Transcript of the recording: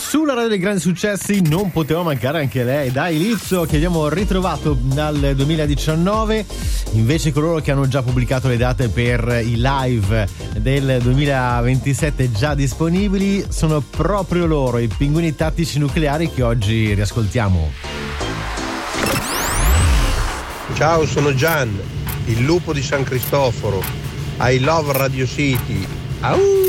Sulla radio dei grandi successi non poteva mancare anche lei, dai Lizzo, che abbiamo ritrovato dal 2019. Invece coloro che hanno già pubblicato le date per i live del 2027 già disponibili sono proprio loro, i Pinguini Tattici Nucleari, che oggi riascoltiamo. Ciao, sono Gian, il lupo di San Cristoforo. I love Radio City. Au!